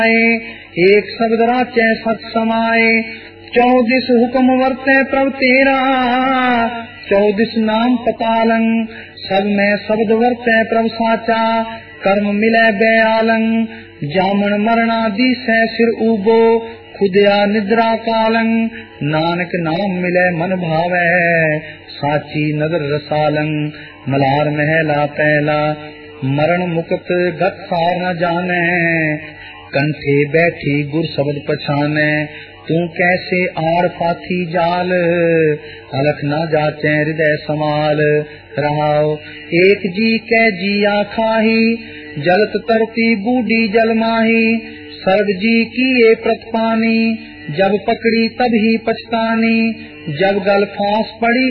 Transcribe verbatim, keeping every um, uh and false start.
एक शब्द राचे सत समाए। चौदिस हुक्म वर्ते प्रभ तेरा, चौदिस नाम पतालंग। सब में शब्द वर्ते प्रभ साचा, कर्म मिले बयालंग। जामन मरना दिसे सिर उबो, खुदया निद्रा कालंग। नानक नाम मिले मन भावे, साची नगर रसालंग। मलार महला पहला, मरण मुक्त गत सार न जाने। कंठे बैठी गुर शब्द पछाने, तू कैसे आड़ पाथी जाल। अलख न जाचे हृदय समाल, रहाओ एक जी कै जिया खाही। जलत तरती बूढ़ी जल माही, सर्ग जी की ये प्रतपानी। जब पकड़ी तब ही पछतानी, जब गल फांस पड़ी